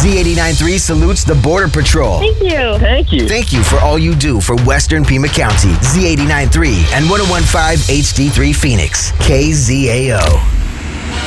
Z89.3 salutes the Border Patrol. Thank you. Thank you. Thank you for all you do for Western Pima County. Z89.3 and 101.5 HD3 Phoenix. KZAO.